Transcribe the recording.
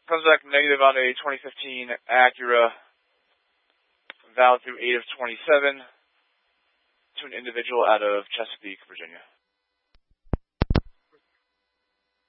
Comes back negative on a 2015 Acura, valid through 8 of 27, to an individual out of Chesapeake, Virginia.